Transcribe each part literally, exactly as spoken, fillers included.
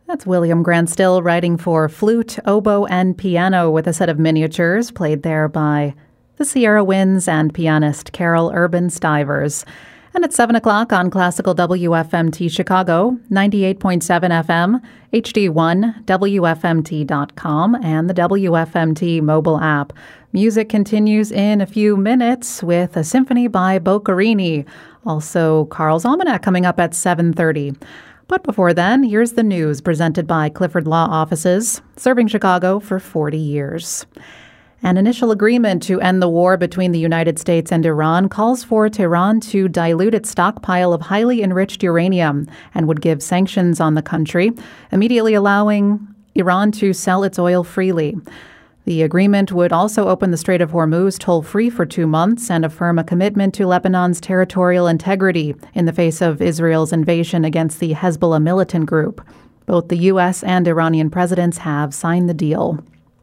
That's William Grant Still writing for flute, oboe, and piano with a set of miniatures played there by the Sierra Winds and pianist Carol Urban Stivers. And at seven o'clock on Classical W F M T Chicago, ninety-eight point seven F M, H D one, W F M T dot com, and the W F M T mobile app. Music continues in a few minutes with a symphony by Boccherini. Also, Carl's Almanac coming up at seven thirty. But before then, here's the news presented by Clifford Law Offices, serving Chicago for forty years. An initial agreement to end the war between the United States and Iran calls for Tehran to dilute its stockpile of highly enriched uranium and would give sanctions on the country, immediately allowing Iran to sell its oil freely. The agreement would also open the Strait of Hormuz toll-free for two months and affirm a commitment to Lebanon's territorial integrity in the face of Israel's invasion against the Hezbollah militant group. Both the U S and Iranian presidents have signed the deal.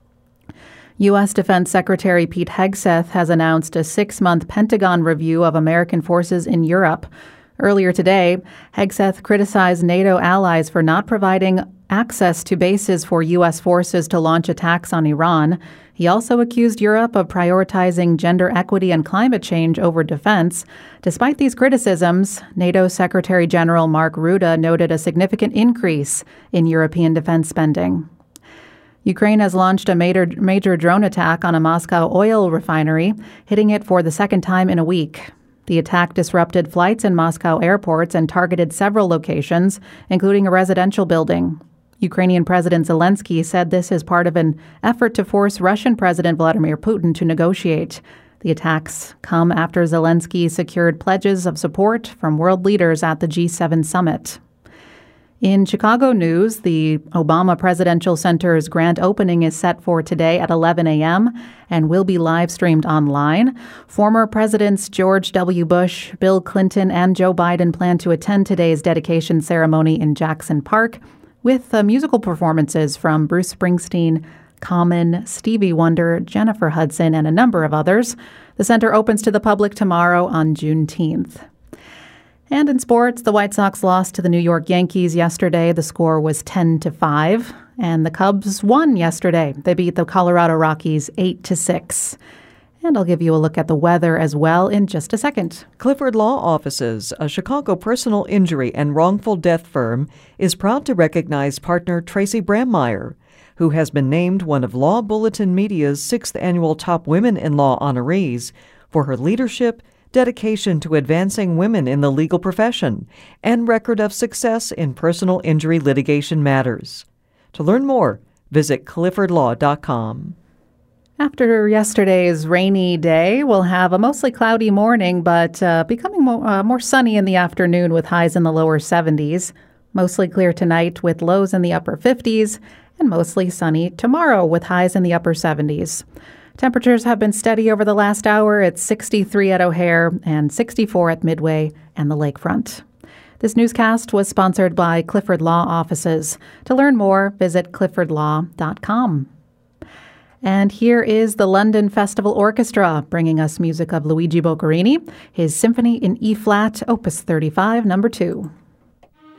U S. Defense Secretary Pete Hegseth has announced a six-month Pentagon review of American forces in Europe. Earlier today, Hegseth criticized NATO allies for not providing access to bases for U S forces to launch attacks on Iran. He also accused Europe of prioritizing gender equity and climate change over defense. Despite these criticisms, NATO Secretary General Mark Rutte noted a significant increase in European defense spending. Ukraine has launched a major, major drone attack on a Moscow oil refinery, hitting it for the second time in a week. The attack disrupted flights in Moscow airports and targeted several locations, including a residential building. Ukrainian President Zelensky said this is part of an effort to force Russian President Vladimir Putin to negotiate. The attacks come after Zelensky secured pledges of support from world leaders at the G seven summit. In Chicago news, the Obama Presidential Center's grand opening is set for today at eleven a.m. and will be live-streamed online. Former Presidents George W. Bush, Bill Clinton, and Joe Biden plan to attend today's dedication ceremony in Jackson Park with uh, musical performances from Bruce Springsteen, Common, Stevie Wonder, Jennifer Hudson, and a number of others. The center opens to the public tomorrow on Juneteenth. And in sports, the White Sox lost to the New York Yankees yesterday. The score was ten to five, and the Cubs won yesterday. They beat the Colorado Rockies eight to six. And I'll give you a look at the weather as well in just a second. Clifford Law Offices, a Chicago personal injury and wrongful death firm, is proud to recognize partner Tracy Brammeyer, who has been named one of Law Bulletin Media's sixth annual Top Women in Law honorees for her leadership, dedication to advancing women in the legal profession, and record of success in personal injury litigation matters. To learn more, visit clifford law dot com. After yesterday's rainy day, we'll have a mostly cloudy morning, but uh, becoming more, uh, more sunny in the afternoon with highs in the lower seventies. Mostly clear tonight with lows in the upper fifties, and mostly sunny tomorrow with highs in the upper seventies. Temperatures have been steady over the last hour. It's sixty-three at O'Hare and sixty-four at Midway and the Lakefront. This newscast was sponsored by Clifford Law Offices. To learn more, visit clifford law dot com. And here is the London Festival Orchestra, bringing us music of Luigi Boccherini, his Symphony in E-flat, Opus thirty-five, number two.